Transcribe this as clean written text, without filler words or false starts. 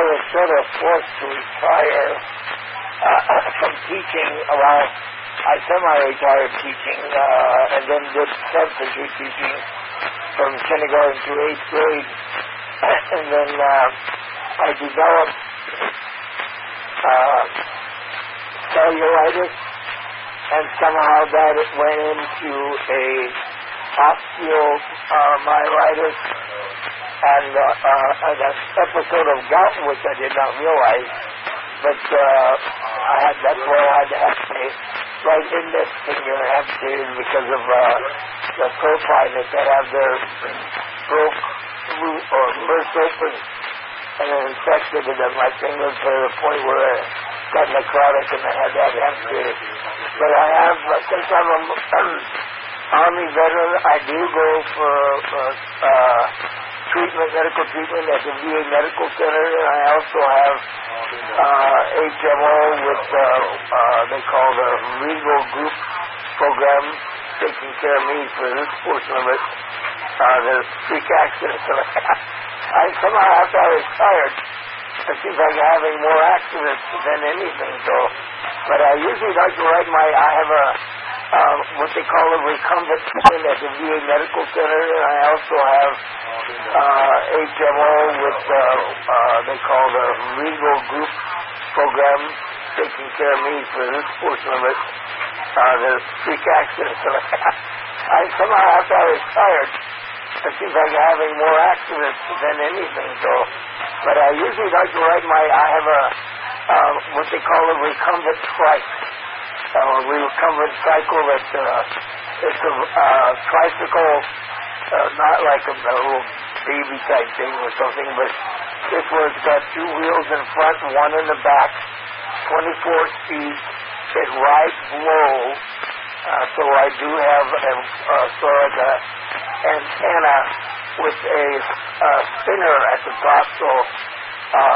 was sort of forced to retire from teaching around. I semi-retired teaching and then did substitute teaching from kindergarten to 8th grade. And then I developed cellulitis, and somehow that it went into a osteomyelitis and an episode of gout, which I did not realize. But that's why I had to have my right index finger amputated because of the profile that they have there broke or burst open and then infected it in my finger to the point where it got necrotic and I had to have it amputated. But I have, since I'm an Army veteran, I do go for medical treatment at the VA Medical Center, and I also have HMO with they call the Regal Group program, taking care of me for this portion of it. The freak accidents that I somehow after I retired, it seems like I'm having more accidents than anything. So, but I usually like to ride I have a what they call a recumbent plan at the VA Medical Center, and I also have HMO with they call the Regal Group program, taking care of me for this portion of it. The freak accidents that I somehow after I retired, it seems like I'm having more accidents than anything. So, but I usually like to ride I have a what they call a recumbent trike. Recumbent cycle that it's a tricycle, not like a little baby type thing or something, but this one's got two wheels in front, one in the back, 24 speed. It rides low, so I do have sort of like a antenna with a spinner at the top, so